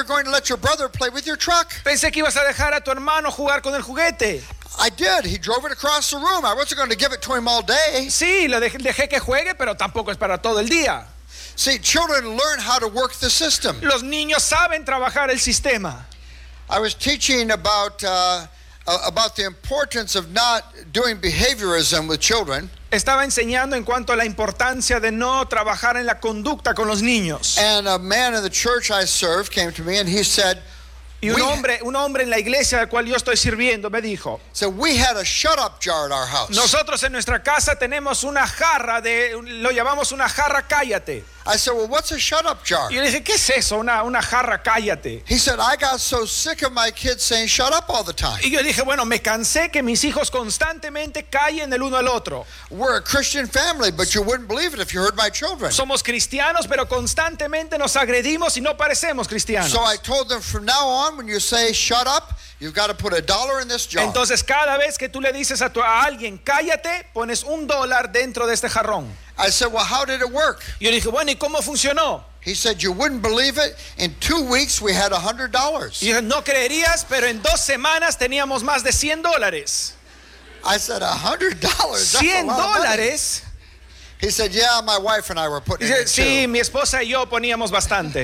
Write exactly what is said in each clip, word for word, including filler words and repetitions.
going to let your brother play with your truck. Pensé que ibas a dejar a tu hermano jugar con el juguete. I did. He drove it across the room. I wasn't going to give it to him all day. Sí, le dejé, dejé que juegue, pero tampoco es para todo el día. See, children learn how to work the system. Los niños saben trabajar el sistema. I was teaching about uh, about the importance of not doing behaviorism with children. Estaba enseñando en cuanto a la importancia de no trabajar en la conducta con los niños. And a man in the church I serve came to me and he said, Y un hombre, un hombre en la iglesia al cual yo estoy sirviendo me dijo, so we had a shut up jar at our house. Nosotros en nuestra casa tenemos una jarra de, lo llamamos una jarra cállate. I said, well, what's a shut up jar? Y yo le dije, ¿qué es eso? Una, una jarra cállate. He said, I got so sick of my kids saying shut up all the time. Y yo dije, bueno, me cansé que mis hijos constantemente callen el uno al otro. We're a Christian family, but you wouldn't believe it if you heard my children. Somos cristianos, pero constantemente nos agredimos y no parecemos cristianos. So I told them from now on, when you say shut up, you've got to put a dollar in this jar. Entonces cada vez que tú le dices a, tu, a alguien cállate, pones un dólar dentro de este jarrón. I said, well, how did it work? Y yo dije, bueno, ¿y cómo funcionó? He said, you wouldn't believe it. In two weeks, we had one hundred dollars. Y yo, no creerías, pero en dos semanas teníamos más de cien dólares. I said, one hundred dollars? cien dólares. He said, yeah, my wife and I were putting Dice, it sí, too. mi esposa y yo poníamos bastante.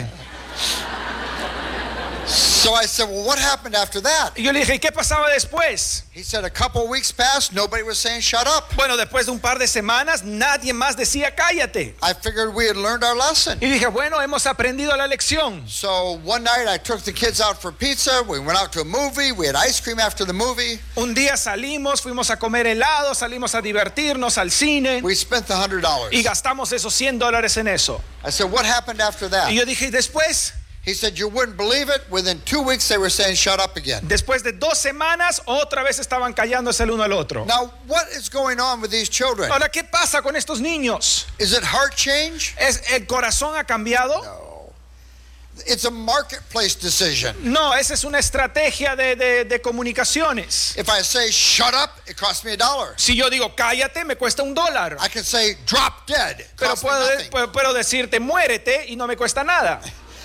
So I said, well, what happened after that? Y yo le dije, ¿y qué pasaba después? He said, a couple of weeks passed, nobody was saying shut up. Bueno, después de un par de semanas, nadie más decía cállate. I figured we had learned our lesson. Y dije, bueno, hemos aprendido la lección. So one night I took the kids out for pizza. We went out to a movie. We had ice cream after the movie. Un día salimos, fuimos a comer helado, salimos a divertirnos al cine. We spent the one hundred dollars. Y gastamos esos cien dólares en eso. I said, what happened after that? Y yo dije, ¿y después? He said, you wouldn't believe it. Within two weeks, they were saying, shut up again. Después de dos semanas, otra vez estaban callándose el uno al otro. Now, what is going on with these children? Ahora, ¿qué pasa con estos niños? Is it heart change? ¿Es, ¿El corazón ha cambiado? No. It's a marketplace decision. No, esa es una estrategia de, de, de comunicaciones. If I say, shut up, it costs me a dollar. Si yo digo, cállate, me cuesta un dólar. I can say, drop dead. It Pero costs me puedo, nothing. puedo, puedo decirte, muérete y no me cuesta nada.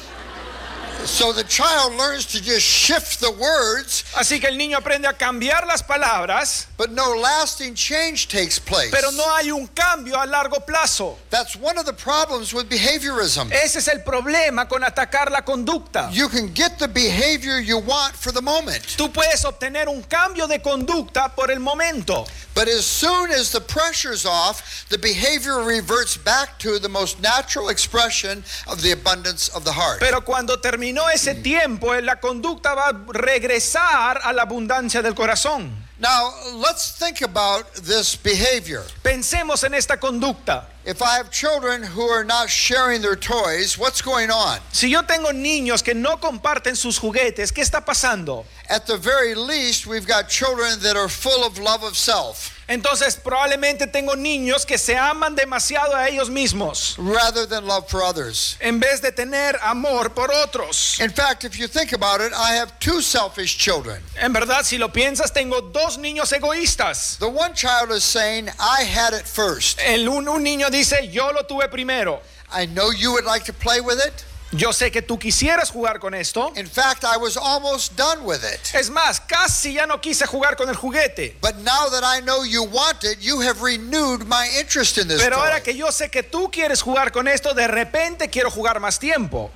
So the child learns to just shift the words, Así que el niño aprende a cambiar las palabras, but no lasting change takes place. pero no hay un cambio a largo plazo. That's one of the problems with behaviorism. Ese es el problema con atacar la conducta. You can get the behavior you want for the moment, Tú puedes obtener un cambio de conducta por el momento, but as soon as the pressure's off, the behavior reverts back to the most natural expression of the abundance of the heart. pero cuando terminó ese tiempo, la conducta va a regresar a la abundancia del corazón. Now, let's think about this behavior. Pensemos en esta conducta. If I have children who are not sharing their toys, what's going on? Si yo tengo niños que no comparten sus juguetes, ¿qué está pasando? At the very least, we've got children that are full of love of self, Entonces probablemente tengo niños que se aman demasiado a ellos mismos rather than love for others. en vez de tener amor por otros. In fact, if you think about it, I have two selfish children. En verdad, si lo piensas, tengo dos niños egoístas. The one child is saying, I had it first. El un, un niño dice, yo lo tuve primero. I know you would like to play with it. Yo sé que tú quisieras jugar con esto. In fact, I was almost done with it. Es más, casi ya no quise jugar con el juguete. But now that I know you want it, you have renewed my interest in this Pero toy. ahora que yo sé que tú quieres jugar con esto, de repente quiero jugar más tiempo.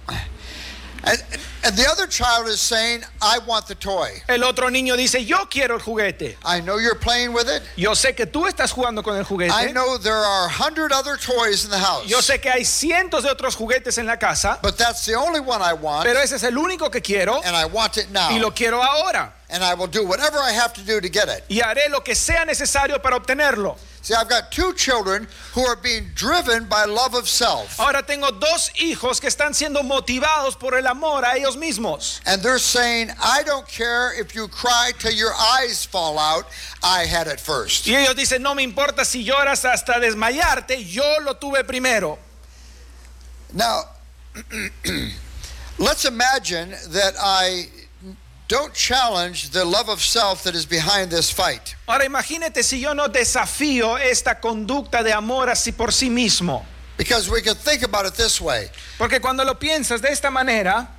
And, and the other child is saying, I want the toy. El otro niño dice, yo quiero el juguete. I know you're playing with it. Yo sé que tú estás jugando con el I juguete. know there are a hundred other toys in the house. Yo sé que hay cientos de otros juguetes en la casa, But that's the only one I want, pero ese es el único que quiero and I want it now. y lo quiero ahora. And I will do whatever I have to do to get it. Y haré lo que sea necesario para obtenerlo. See, I've got two children who are being driven by love of self. Ahora tengo dos hijos que están siendo motivados por el amor a ellos mismos. And they're saying, I don't care if you cry till your eyes fall out, I had it first. Y ellos dicen, no me importa si lloras hasta desmayarte, yo lo tuve primero. Now, let's imagine that I don't challenge the love of self that is behind this fight. Ahora imagínate si yo no desafío esta conducta de amor así por sí mismo. Because we could think about it this way. Porque cuando lo piensas de esta manera,